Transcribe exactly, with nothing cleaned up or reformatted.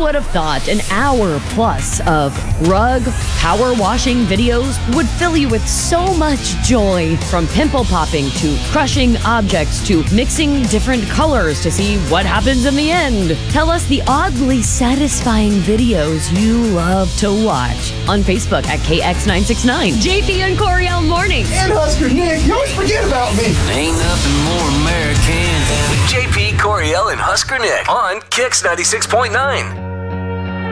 would have thought an hour plus of rug power washing videos would fill you with so much joy? From pimple popping to crushing objects to mixing different colors to see what happens in the end. Tell us the oddly satisfying videos you love to watch on Facebook at K X nine six nine. J P and Coriel Mornings. And Husker Nick, you always forget about me. Ain't nothing more American than J P, Coriel, and Husker Nick on Kix ninety-six point nine.